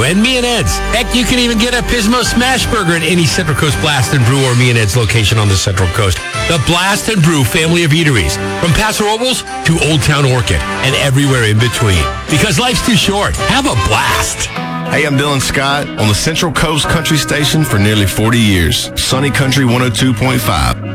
and Me and Ed's. Heck, you can even get a Pismo Smash Burger at any Central Coast Blast and Brew or Me and Ed's location on the Central Coast. The Blast and Brew family of eateries, from Paso Robles to Old Town Orchid and everywhere in between. Because life's too short. Have a blast. Hey, I'm Dylan Scott on the Central Coast Country Station for nearly 40 years. Sunny Country 102.5.